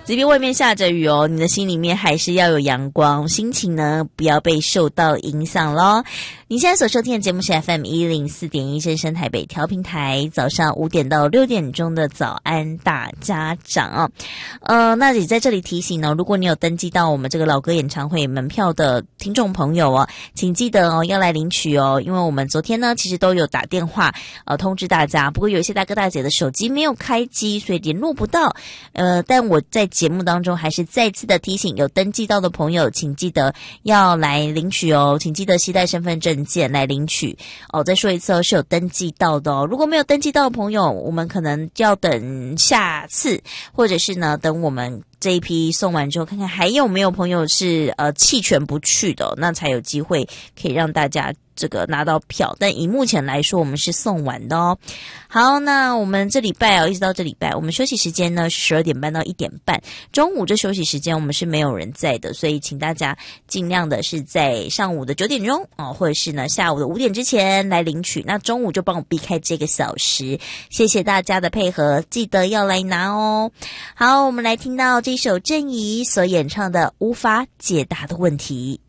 即便外面下着雨哦，你的心里面还是要有阳光，心情呢不要被受到影响咯。你现在所收听的节目是 FM104.1 正声台北调频台，早上5点到6点钟的早安大家长那也在这里提醒呢，如果你有登记到我们这个老歌演唱会门票的听众朋友哦，请记得哦要来领取哦，因为我们昨天呢其实都有打电话通知大家，不过有一些大哥大姐的手机没有开机，所以联络不到但我在节目当中还是再次的提醒，有登记到的朋友请记得要来领取哦，请记得携带身份证件来领取再说一次哦，是有登记到的哦。如果没有登记到的朋友，我们可能要等下次，或者是呢等我们这一批送完之后，看看还有没有朋友是弃权不去的那才有机会可以让大家这个拿到票，但以目前来说我们是送完的哦。好，那我们这礼拜一直到这礼拜我们休息时间呢是12点半到1点半，中午这休息时间我们是没有人在的，所以请大家尽量的是在上午的9点钟或者是呢下午的5点之前来领取，那中午就帮我避开这个小时，谢谢大家的配合，记得要来拿哦。好，我们来听到这首郑怡所演唱的《无法解答的问题》。